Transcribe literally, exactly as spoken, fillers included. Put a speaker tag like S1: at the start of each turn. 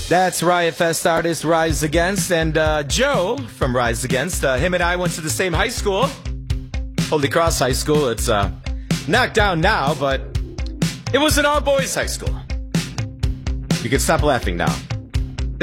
S1: That's Riot Fest artist Rise Against, and uh, Joe from Rise Against. Uh, him and I went to the same high school, Holy Cross High School. It's uh, knocked down now, but it was an all-boys high school. You can stop laughing now.